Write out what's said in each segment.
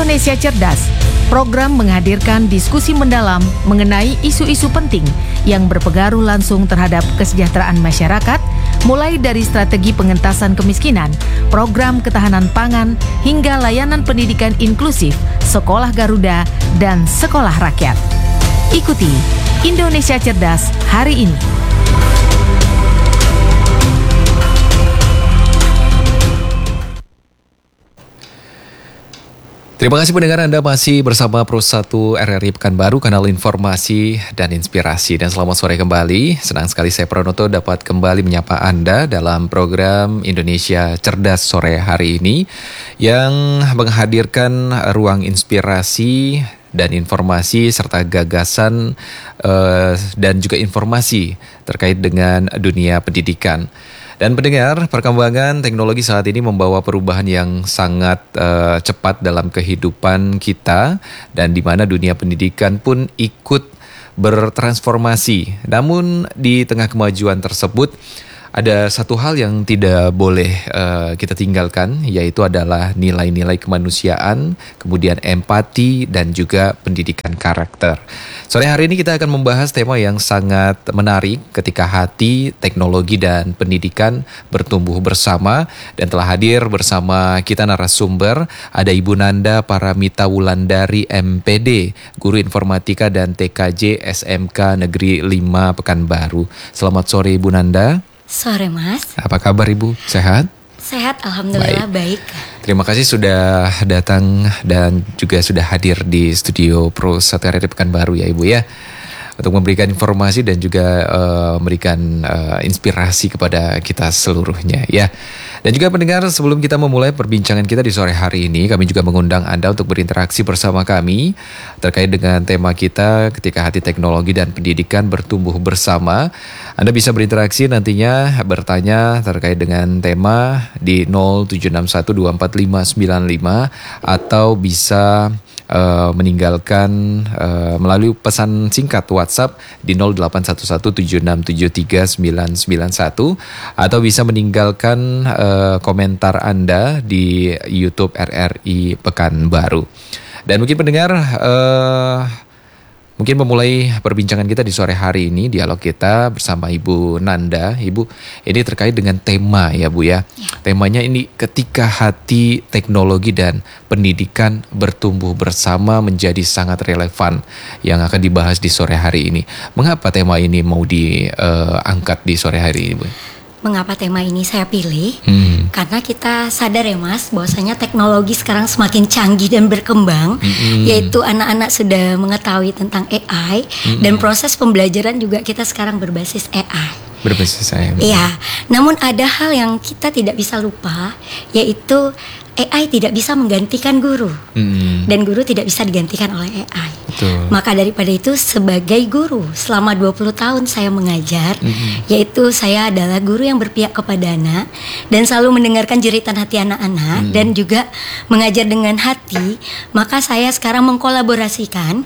Indonesia Cerdas, program menghadirkan diskusi mendalam mengenai isu-isu penting yang berpengaruh langsung terhadap kesejahteraan masyarakat, mulai dari strategi pengentasan kemiskinan, program ketahanan pangan, hingga layanan pendidikan inklusif, sekolah Garuda, dan sekolah rakyat. Ikuti Indonesia Cerdas hari ini. Terima kasih pendengar, Anda masih bersama Pro 1 RRI Pekanbaru, kanal informasi dan inspirasi. Dan selamat sore kembali. Senang sekali saya Pranoto dapat kembali menyapa Anda dalam program Indonesia Cerdas sore hari ini yang menghadirkan ruang inspirasi dan informasi serta gagasan dan juga informasi terkait dengan dunia pendidikan. Dan pendengar, perkembangan teknologi saat ini membawa perubahan yang sangat cepat dalam kehidupan kita, dan di mana dunia pendidikan pun ikut bertransformasi. Namun di tengah kemajuan tersebut, ada satu hal yang tidak boleh kita tinggalkan, yaitu adalah nilai-nilai kemanusiaan, kemudian empati, dan juga pendidikan karakter. Sore hari ini kita akan membahas tema yang sangat menarik ketika hati, teknologi, dan pendidikan bertumbuh bersama. Dan telah hadir bersama kita narasumber, ada Ibu Nanda Paramita Wulandari MPD, Guru Informatika dan TKJ SMK Negeri 5 Pekanbaru. Selamat sore Ibu Nanda. Sore Mas. Apa kabar Ibu? Sehat? Sehat, alhamdulillah baik. Terima kasih sudah datang dan juga sudah hadir di studio Pro 1 RRI Pekanbaru ya Ibu ya, untuk memberikan informasi dan juga memberikan inspirasi kepada kita seluruhnya ya. Dan juga pendengar, sebelum kita memulai perbincangan kita di sore hari ini, kami juga mengundang Anda untuk berinteraksi bersama kami terkait dengan tema kita ketika hati, teknologi, dan pendidikan bertumbuh bersama. Anda bisa berinteraksi nantinya, bertanya terkait dengan tema di 0761245595 atau bisa meninggalkan melalui pesan singkat WhatsApp di 081176739991 atau bisa meninggalkan komentar Anda di YouTube RRI Pekanbaru. Dan mungkin pendengar, mungkin memulai perbincangan kita di sore hari ini, dialog kita bersama Ibu Nanda. Ibu, ini terkait dengan tema ya Bu ya. Temanya ini ketika hati, teknologi, dan pendidikan bertumbuh bersama menjadi sangat relevan yang akan dibahas di sore hari ini. Mengapa tema ini mau diangkat di sore hari ini Bu? Mengapa tema ini saya pilih? Karena kita sadar ya Mas, bahwasanya teknologi sekarang semakin canggih dan berkembang, yaitu anak-anak sudah mengetahui tentang AI, dan proses pembelajaran juga kita sekarang berbasis AI. Berbasis AI. Iya, namun ada hal yang kita tidak bisa lupa, yaitu AI tidak bisa menggantikan guru, dan guru tidak bisa digantikan oleh AI. Betul. Maka daripada itu, sebagai guru selama 20 tahun saya mengajar, yaitu saya adalah guru yang berpihak kepada anak dan selalu mendengarkan jeritan hati anak-anak, dan juga mengajar dengan hati. Maka saya sekarang mengkolaborasikan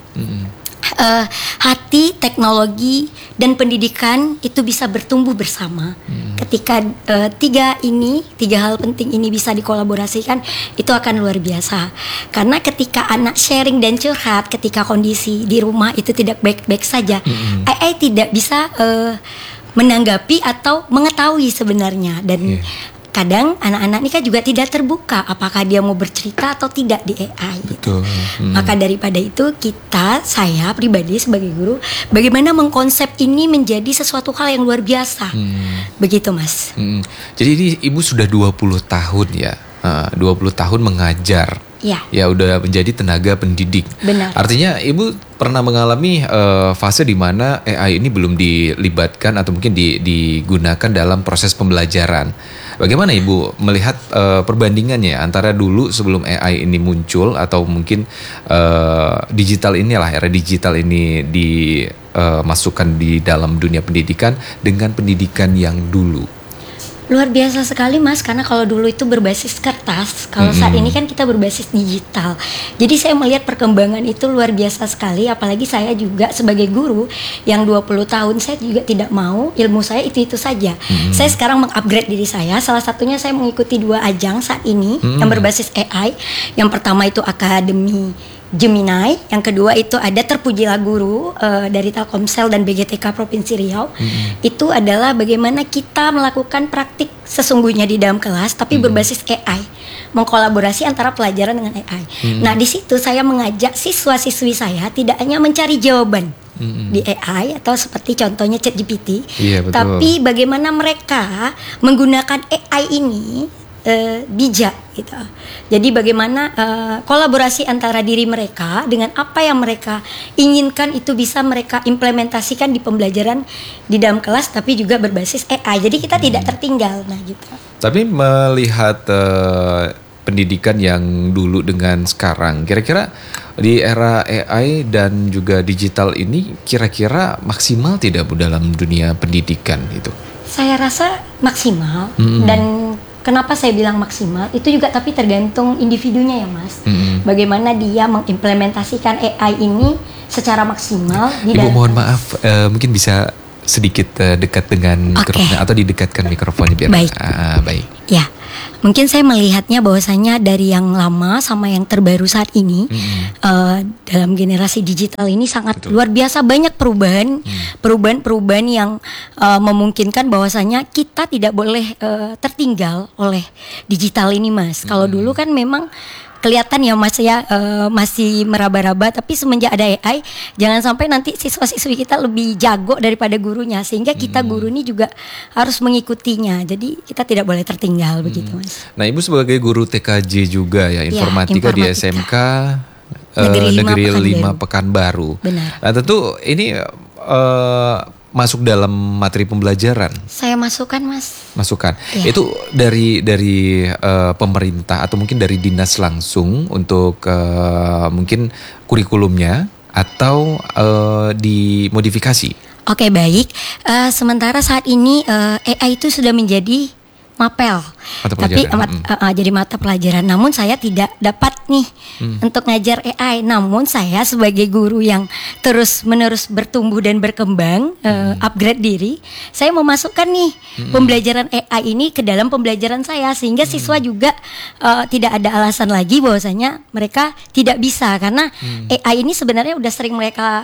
hati, teknologi, dan pendidikan itu bisa bertumbuh bersama. Ketika tiga hal penting ini bisa dikolaborasikan, itu akan luar biasa. Karena ketika anak sharing dan curhat, ketika kondisi di rumah itu tidak baik-baik saja, AI tidak bisa menanggapi atau mengetahui sebenarnya. Dan kadang anak-anak ini kan juga tidak terbuka apakah dia mau bercerita atau tidak di AI. Betul. Maka daripada itu saya pribadi sebagai guru, bagaimana mengkonsep ini menjadi sesuatu hal yang luar biasa. Begitu Mas. Jadi ini Ibu sudah 20 tahun ya, 20 tahun mengajar. Ya udah menjadi tenaga pendidik. Benar. Artinya Ibu pernah mengalami fase di mana AI ini belum dilibatkan atau mungkin digunakan dalam proses pembelajaran. Bagaimana Ibu melihat perbandingannya antara dulu sebelum AI ini muncul atau mungkin era digital ini dimasukkan di dalam dunia pendidikan dengan pendidikan yang dulu? Luar biasa sekali Mas, karena kalau dulu itu berbasis kertas, kalau saat ini kan kita berbasis digital. Jadi saya melihat perkembangan itu luar biasa sekali, apalagi saya juga sebagai guru yang 20 tahun, saya juga tidak mau ilmu saya itu saja. Saya sekarang mengupgrade diri saya, salah satunya saya mengikuti 2 ajang saat ini yang berbasis AI. Yang pertama itu Akademi Gemini, yang kedua itu ada Terpujilah Guru dari Telkomsel dan BGTK Provinsi Riau. Itu adalah bagaimana kita melakukan praktik sesungguhnya di dalam kelas tapi berbasis AI, mengkolaborasi antara pelajaran dengan AI. Nah, di situ saya mengajak siswa-siswi saya tidak hanya mencari jawaban di AI atau seperti contohnya ChatGPT, tapi bagaimana mereka menggunakan AI ini bijak gitu. Jadi bagaimana kolaborasi antara diri mereka dengan apa yang mereka inginkan itu bisa mereka implementasikan di pembelajaran di dalam kelas, tapi juga berbasis AI. Jadi kita tidak tertinggal, nah gitu. Tapi melihat pendidikan yang dulu dengan sekarang, kira-kira di era AI dan juga digital ini kira-kira maksimal tidak Bu dalam dunia pendidikan itu? Saya rasa maksimal dan kenapa saya bilang maksimal, itu juga tapi tergantung individunya ya Mas. Bagaimana dia mengimplementasikan AI ini secara maksimal. Ibu mohon maaf, mungkin bisa sedikit dekat dengan mikrofonnya atau didekatkan mikrofonnya biar baik. Ya, mungkin saya melihatnya bahwasanya dari yang lama sama yang terbaru saat ini dalam generasi digital ini sangat luar biasa banyak perubahan yang memungkinkan bahwasanya kita tidak boleh tertinggal oleh digital ini Mas. Kalau dulu kan memang kelihatan ya Mas ya masih meraba-raba, tapi semenjak ada AI jangan sampai nanti siswa-siswi kita lebih jago daripada gurunya, sehingga kita guru ini juga harus mengikutinya. Jadi kita tidak boleh tertinggal begitu Mas. Nah, Ibu sebagai guru TKJ juga ya, informatika di SMK Negeri 5 Pekanbaru. Benar. Nah, tentu ini masuk dalam materi pembelajaran. Saya masukkan Mas. Masukkan. Ya. Itu dari pemerintah atau mungkin dari dinas langsung untuk mungkin kurikulumnya atau dimodifikasi. Oke, baik. Sementara saat ini AI itu sudah menjadi mapel, tapi jadi mata pelajaran. Namun saya tidak dapat nih untuk ngajar AI. Namun saya sebagai guru yang terus-menerus bertumbuh dan berkembang, upgrade diri, saya memasukkan nih pembelajaran AI ini ke dalam pembelajaran saya, sehingga siswa juga tidak ada alasan lagi bahwasanya mereka tidak bisa, karena AI ini sebenarnya udah sering mereka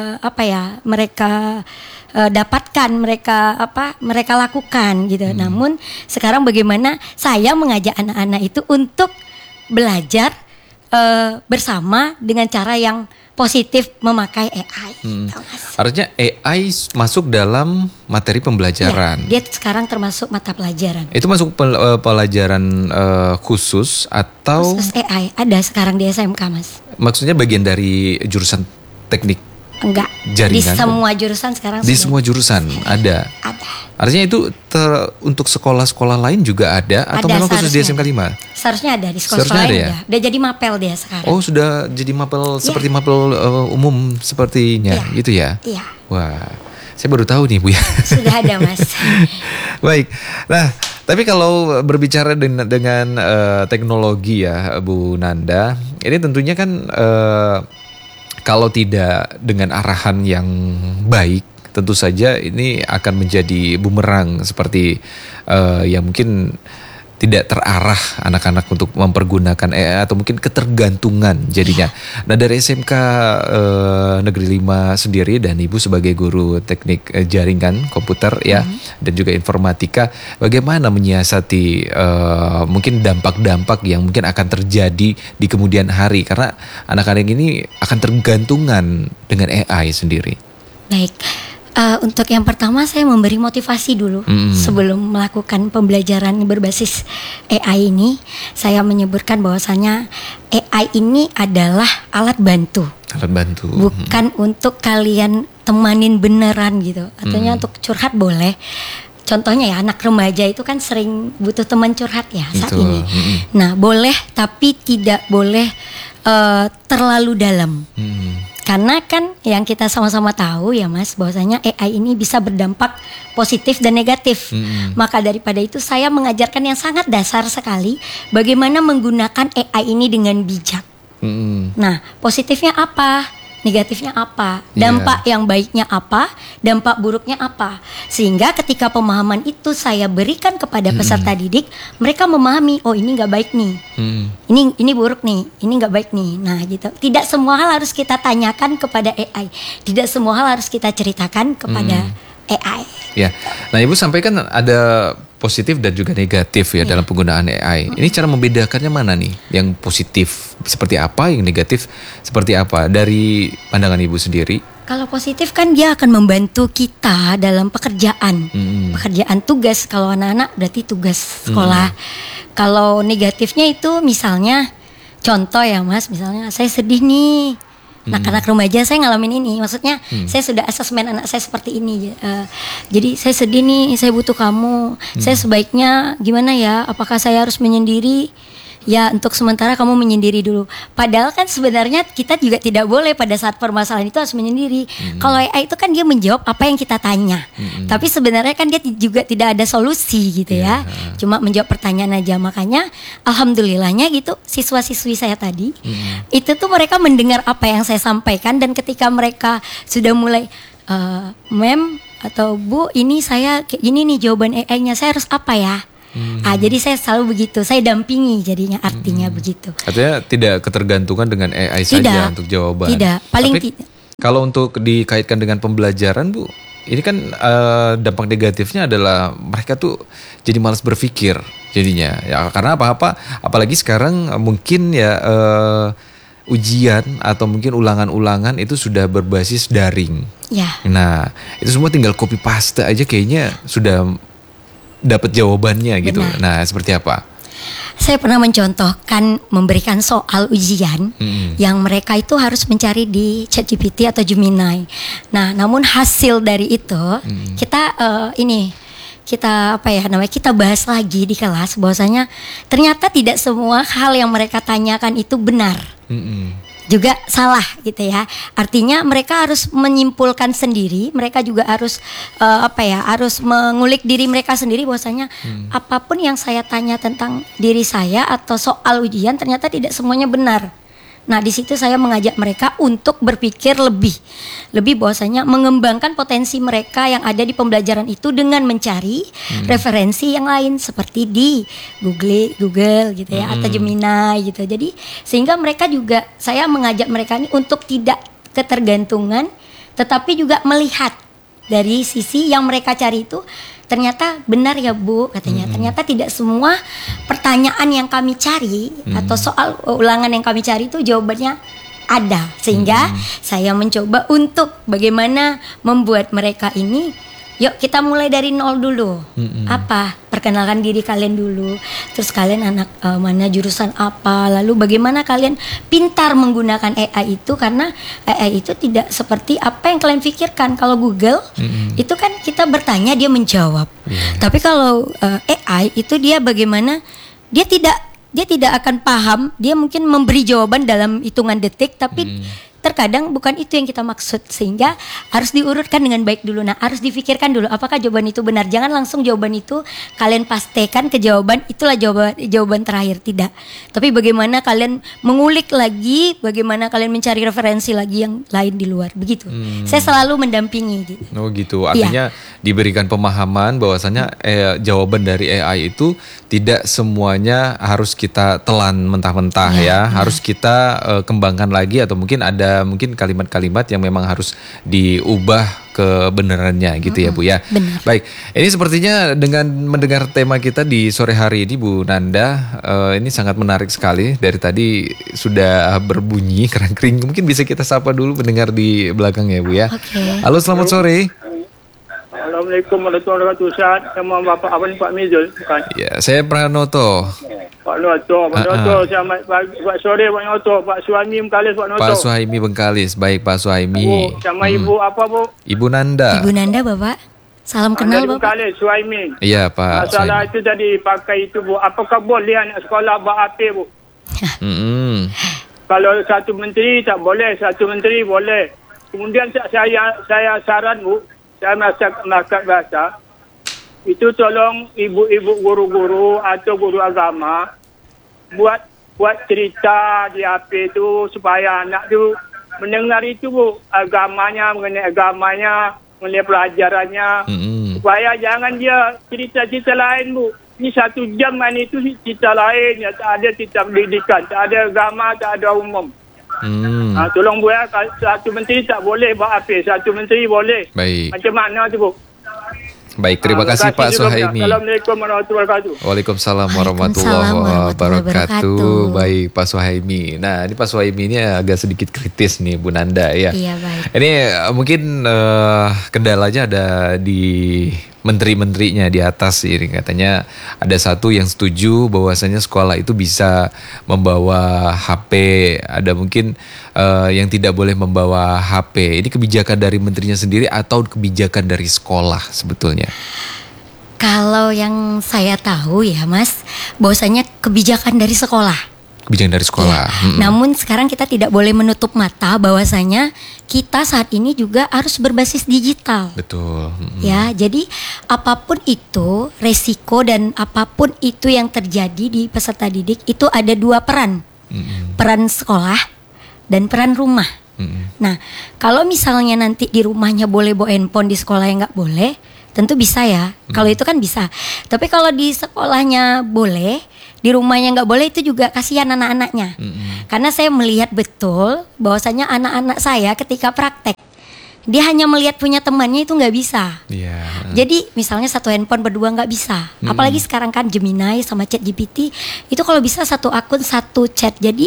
dapatkan, mereka lakukan gitu. Namun sekarang bagaimana saya mengajak anak-anak itu untuk belajar bersama dengan cara yang positif memakai AI. Artinya AI masuk dalam materi pembelajaran. Ya, dia sekarang termasuk mata pelajaran. Itu masuk pelajaran khusus atau khusus AI ada sekarang di SMK Mas. Maksudnya bagian dari jurusan teknik? Enggak, jaringan. Di semua jurusan sekarang. Di semua jurusan ada. Artinya itu untuk sekolah-sekolah lain juga ada atau memang khusus di SMK 5? Seharusnya ada di sekolah lain ya? Udah jadi mapel dia sekarang. Oh, sudah jadi mapel seperti mapel umum sepertinya gitu ya? Iya. Wah, saya baru tahu nih Bu ya. Sudah ada Mas. Baik. Nah, tapi kalau berbicara dengan teknologi ya Bu Nanda, ini tentunya kan kalau tidak dengan arahan yang baik, tentu saja ini akan menjadi bumerang seperti yang mungkin tidak terarah anak-anak untuk mempergunakan AI atau mungkin ketergantungan jadinya. Nah, dari SMK Negeri 5 sendiri dan Ibu sebagai guru teknik jaringan komputer ya dan juga informatika, bagaimana menyiasati mungkin dampak-dampak yang mungkin akan terjadi di kemudian hari, karena anak-anak ini akan tergantungan dengan AI sendiri. Baik. Untuk yang pertama saya memberi motivasi dulu sebelum melakukan pembelajaran berbasis AI ini. Saya menyebutkan bahwasanya AI ini adalah alat bantu. Alat bantu. Bukan untuk kalian temanin beneran gitu. Artinya untuk curhat boleh. Contohnya ya, anak remaja itu kan sering butuh teman curhat ya saat ini. Nah, boleh tapi tidak boleh terlalu dalam. Karena kan yang kita sama-sama tahu ya Mas, bahwasanya AI ini bisa berdampak positif dan negatif. Maka daripada itu saya mengajarkan yang sangat dasar sekali bagaimana menggunakan AI ini dengan bijak. Nah, positifnya apa? Negatifnya apa, dampak yang baiknya apa, dampak buruknya apa, sehingga ketika pemahaman itu saya berikan kepada peserta didik, mereka memahami, oh ini nggak baik nih, ini buruk nih, ini nggak baik nih. Nah gitu, tidak semua hal harus kita tanyakan kepada AI, tidak semua hal harus kita ceritakan kepada AI. Ya, nah Ibu sampaikan ada positif dan juga negatif ya dalam penggunaan AI. Ini cara membedakannya mana nih? Yang positif seperti apa, yang negatif seperti apa dari pandangan Ibu sendiri? Kalau positif kan dia akan membantu kita dalam pekerjaan, pekerjaan tugas. Kalau anak-anak berarti tugas sekolah. Kalau negatifnya itu misalnya, contoh ya Mas, misalnya saya sedih nih. Anak-anak remaja saya ngalamin ini, maksudnya saya sudah asesmen anak saya seperti ini. Jadi saya sedih nih, saya butuh kamu. Saya sebaiknya gimana ya? Apakah saya harus menyendiri? Ya untuk sementara kamu menyendiri dulu. Padahal kan sebenarnya kita juga tidak boleh pada saat permasalahan itu harus menyendiri. Kalau AI itu kan dia menjawab apa yang kita tanya. Tapi sebenarnya kan dia juga tidak ada solusi gitu ya. Cuma menjawab pertanyaan aja. Makanya alhamdulillahnya gitu siswa-siswi saya tadi itu tuh mereka mendengar apa yang saya sampaikan, dan ketika mereka sudah mulai Mem atau Bu, ini saya kayak gini nih jawaban AI-nya, saya harus apa ya? Jadi saya selalu begitu, saya dampingi jadinya artinya begitu. Artinya tidak ketergantungan dengan AI saja untuk jawaban. Tidak, paling Tapi tidak. Kalau untuk dikaitkan dengan pembelajaran Bu, ini kan dampak negatifnya adalah mereka tuh jadi malas berpikir jadinya. Ya karena apa-apa, apalagi sekarang mungkin ya ujian atau mungkin ulangan-ulangan itu sudah berbasis daring. Ya. Nah, itu semua tinggal copy paste aja kayaknya sudah dapat jawabannya gitu. Benar. Nah, seperti apa? Saya pernah mencontohkan memberikan soal ujian yang mereka itu harus mencari di ChatGPT atau Gemini. Nah, namun hasil dari itu kita bahas lagi di kelas bahwasanya ternyata tidak semua hal yang mereka tanyakan itu benar. Juga salah gitu ya. Artinya mereka harus menyimpulkan sendiri, mereka juga harus harus mengulik diri mereka sendiri bahwasanya apapun yang saya tanya tentang diri saya atau soal ujian ternyata tidak semuanya benar. Nah, di situ saya mengajak mereka untuk berpikir lebih bahwasanya mengembangkan potensi mereka yang ada di pembelajaran itu dengan mencari referensi yang lain seperti di Google gitu ya, atau Gemini gitu. Jadi sehingga mereka juga, saya mengajak mereka ini untuk tidak ketergantungan, tetapi juga melihat dari sisi yang mereka cari itu ternyata benar ya Bu katanya. Ternyata tidak semua pertanyaan yang kami cari atau soal ulangan yang kami cari itu jawabannya ada. Sehingga saya mencoba untuk bagaimana membuat mereka ini, yuk kita mulai dari nol dulu. Perkenalkan diri kalian dulu. Terus kalian anak mana, jurusan apa, lalu bagaimana kalian pintar menggunakan AI itu, karena AI itu tidak seperti apa yang kalian pikirkan. Kalau Google itu kan kita bertanya dia menjawab. Tapi kalau AI itu dia bagaimana, dia tidak akan paham, dia mungkin memberi jawaban dalam hitungan detik, tapi terkadang bukan itu yang kita maksud, sehingga harus diurutkan dengan baik dulu. Nah, harus difikirkan dulu apakah jawaban itu benar. Jangan langsung jawaban itu kalian pastikan ke jawaban itulah jawaban terakhir, tidak. Tapi bagaimana kalian mengulik lagi, bagaimana kalian mencari referensi lagi yang lain di luar, begitu. Saya selalu mendampingi gitu. Oh gitu, artinya diberikan pemahaman bahwasanya jawaban dari AI itu tidak semuanya harus kita telan mentah-mentah ya. Harus kita kembangkan lagi, atau mungkin ada kalimat-kalimat yang memang harus diubah kebenarannya gitu ya Bu ya. Benar. Baik, ini sepertinya dengan mendengar tema kita di sore hari ini Bu Nanda, ini sangat menarik sekali. Dari tadi sudah berbunyi kering-kering, mungkin bisa kita sapa dulu pendengar di belakang ya Bu ya. Halo, selamat sore. Assalamualaikum warahmatullahi wabarakatuh. Nama Bapak apa ni, Pak Mizul bukan? Ya, saya Pranoto. Pak Noto, selamat pagi, Pak sore Pak Noto, Pak Suhaimi Bengkalis Pak Noto. Pak Suhaimi Bengkalis, baik Pak Suhaimi. Sama Ibu apa Bu? Ibu Nanda. Ibu Nanda Bapak, salam kenal Bapak. Bengkalis, Suhaimi. Iya Pak. Masalah itu tadi pakai itu Bu, apakah boleh anak sekolah buat apa Bu? kalau satu menteri tak boleh, satu menteri boleh. Kemudian saya saran Bu, saya masyarakat bahasa, itu tolong ibu-ibu guru-guru atau guru agama buat cerita di HP tu supaya anak tu mendengar itu Bu, mengenai agamanya, mengenai pelajarannya. Supaya jangan dia cerita-cerita lain Bu. Ini 1 jam kan itu cerita lain, ya, tak ada cerita pendidikan, tak ada agama, tak ada umum. Tolong Bu ya, satu menteri tak boleh buat apa, satu menteri boleh. Baik. Macam mana tu Bu? Baik, terima kasih Pak Suhaimi. Assalamualaikum warahmatullahi wabarakatuh. Waalaikumsalam warahmatullahi wabarakatuh. Baik, Pak Suhaimi. Nah, ini Pak Suhaimi ini agak sedikit kritis nih, Bu Nanda ya. Iya, baik. Ini mungkin kendalanya ada di menteri-menterinya di atas ini, katanya ada satu yang setuju bahwasanya sekolah itu bisa membawa HP, ada mungkin yang tidak boleh membawa HP. Ini kebijakan dari menterinya sendiri atau kebijakan dari sekolah sebetulnya? Kalau yang saya tahu ya Mas, bahwasanya kebijakan dari sekolah. Kebijakan dari sekolah. Ya. Namun sekarang kita tidak boleh menutup mata bahwasanya kita saat ini juga harus berbasis digital. Betul. Ya, jadi apapun itu resiko dan apapun itu yang terjadi di peserta didik itu ada 2 peran. Peran sekolah dan peran rumah. Nah, kalau misalnya nanti di rumahnya boleh bawa handphone, di sekolah yang nggak boleh, tentu bisa ya. Kalau itu kan bisa. Tapi kalau di sekolahnya boleh, di rumahnya nggak boleh, itu juga kasihan anak-anaknya. Karena saya melihat betul bahwasanya anak-anak saya ketika praktek, dia hanya melihat punya temannya itu nggak bisa. Jadi misalnya satu handphone berdua nggak bisa. Apalagi sekarang kan Gemini sama ChatGPT itu kalau bisa satu akun satu chat. Jadi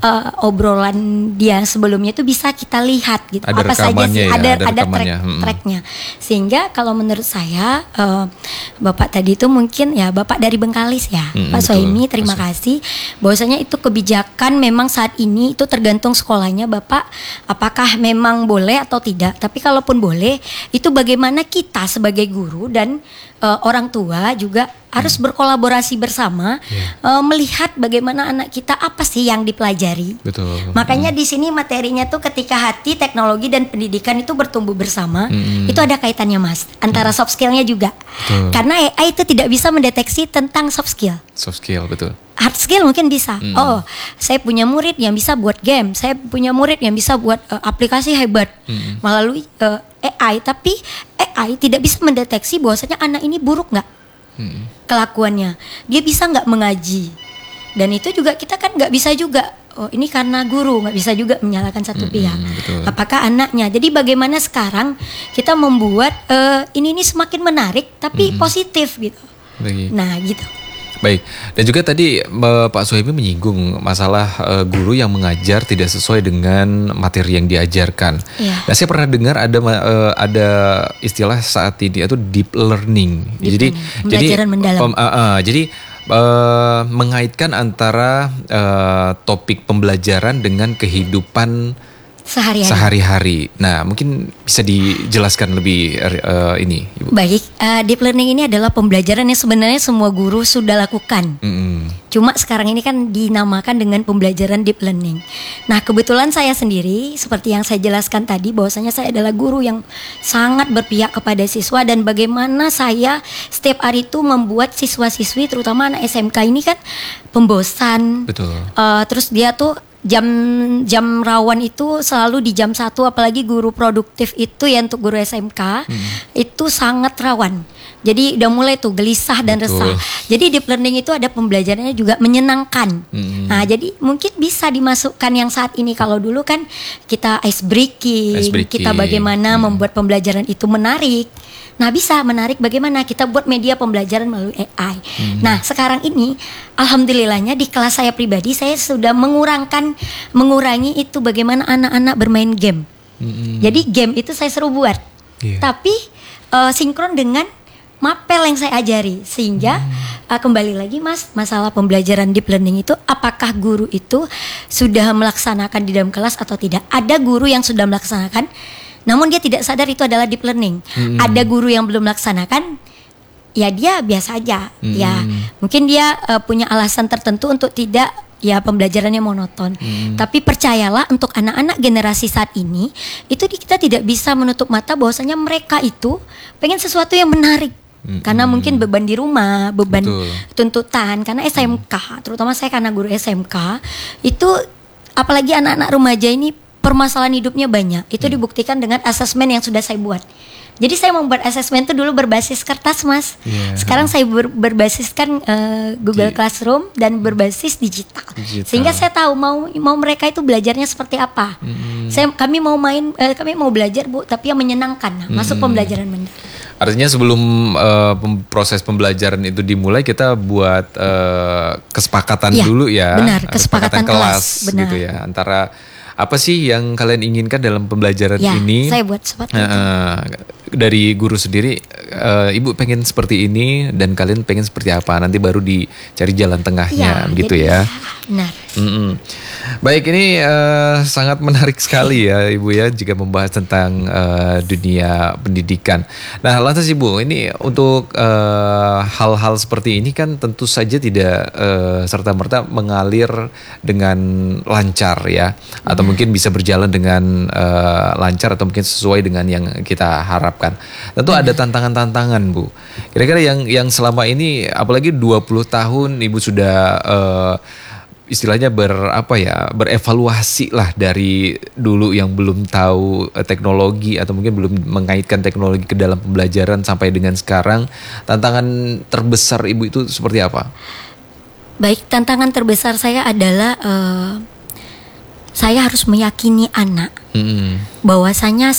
obrolan dia sebelumnya itu bisa kita lihat gitu. Ada apa saja sih ya, ada tracknya. Sehingga kalau menurut saya Bapak tadi itu mungkin ya Bapak dari Bengkalis ya, Pak Suhaimi, terima kasih. Bahwasanya itu kebijakan memang saat ini itu tergantung sekolahnya Bapak apakah memang boleh atau tidak. Tapi kalaupun boleh, itu bagaimana kita sebagai guru dan orang tua juga harus berkolaborasi bersama melihat bagaimana anak kita apa sih yang dipelajari. Betul. Makanya di sini materinya tuh ketika hati, teknologi dan pendidikan itu bertumbuh bersama, itu ada kaitannya Mas, antara soft skillnya juga. Betul. Karena AI itu tidak bisa mendeteksi tentang soft skill. Soft skill, betul. Hard skill mungkin bisa. Oh, saya punya murid yang bisa buat game, saya punya murid yang bisa buat aplikasi hebat melalui AI. Tapi AI tidak bisa mendeteksi bahwasanya anak ini buruk nggak kelakuannya. Dia bisa nggak mengaji. Dan itu juga kita kan nggak bisa juga. Oh, ini karena guru, nggak bisa juga menyalahkan satu pihak. Betul. Apakah anaknya? Jadi bagaimana sekarang kita membuat ini semakin menarik tapi positif gitu. Nah gitu. Baik, dan juga tadi Pak Suhaimi menyinggung masalah guru yang mengajar tidak sesuai dengan materi yang diajarkan. Nah, saya pernah dengar ada istilah saat ini itu deep learning. Pembelajaran mendalam. Jadi mengaitkan antara topik pembelajaran dengan kehidupan sehari-hari. Nah, mungkin bisa dijelaskan lebih ini, Ibu. Baik, deep learning ini adalah pembelajaran yang sebenarnya semua guru sudah lakukan. Cuma sekarang ini kan dinamakan dengan pembelajaran deep learning. Nah, kebetulan saya sendiri seperti yang saya jelaskan tadi bahwasanya saya adalah guru yang sangat berpihak kepada siswa dan bagaimana saya setiap hari itu membuat siswa-siswi terutama anak SMK ini kan pembosan. Betul. Terus dia tuh jam rawan itu selalu di jam 1, apalagi guru produktif itu ya untuk guru SMK itu sangat rawan. Jadi udah mulai tuh gelisah dan resah. Jadi deep learning itu ada pembelajarannya juga menyenangkan. Nah, jadi mungkin bisa dimasukkan yang saat ini. Kalau dulu kan kita ice breaking. Kita bagaimana membuat pembelajaran itu menarik. Nah, bisa menarik bagaimana kita buat media pembelajaran melalui AI. Nah, sekarang ini alhamdulillahnya di kelas saya pribadi saya sudah mengurangi itu bagaimana anak-anak bermain game. Jadi game itu saya suruh buat. Tapi sinkron dengan mapel yang saya ajari. Sehingga kembali lagi Mas, masalah pembelajaran deep learning itu apakah guru itu sudah melaksanakan di dalam kelas atau tidak. Ada guru yang sudah melaksanakan namun dia tidak sadar itu adalah deep learning. Ada guru yang belum melaksanakan, ya dia biasa aja. Ya mungkin dia punya alasan tertentu untuk tidak ya pembelajarannya monoton. Tapi percayalah untuk anak-anak generasi saat ini itu kita tidak bisa menutup mata bahwasanya mereka itu pengen sesuatu yang menarik. Karena mungkin beban di rumah, beban tuntutan, karena SMK, terutama saya karena guru SMK, itu apalagi anak-anak remaja ini permasalahan hidupnya banyak. Itu dibuktikan dengan asesmen yang sudah saya buat. Jadi saya membuat asesmen itu dulu berbasis kertas, Mas. Sekarang saya berbasiskan Google Classroom dan berbasis digital. Sehingga saya tahu mau mereka itu belajarnya seperti apa. Kami mau belajar, Bu, tapi yang menyenangkan. Masuk pembelajaran mendalam. Artinya sebelum proses pembelajaran itu dimulai, kita buat kesepakatan dulu ya. Benar, kesepakatan kelas. Benar. Gitu ya, antara apa sih yang kalian inginkan dalam pembelajaran ini? Saya buat seperti itu. Dari guru sendiri, Ibu pengen seperti ini dan kalian pengen seperti apa? Nanti baru dicari jalan tengahnya, begitu ya. Benar. Baik, ini sangat menarik sekali ya Ibu ya jika membahas tentang dunia pendidikan. Nah, lantas Ibu, ini untuk hal-hal seperti ini kan tentu saja tidak serta-merta mengalir dengan lancar ya, atau mungkin bisa berjalan dengan lancar atau mungkin sesuai dengan yang kita harapkan. Tentu ada tantangan-tantangan, Bu. Kira-kira yang selama ini, apalagi 20 tahun Ibu sudah istilahnya berevaluasi lah dari dulu yang belum tahu teknologi atau mungkin belum mengaitkan teknologi ke dalam pembelajaran sampai dengan sekarang. Tantangan terbesar Ibu itu seperti apa? Baik, tantangan terbesar saya adalah saya harus meyakini anak bahwasanya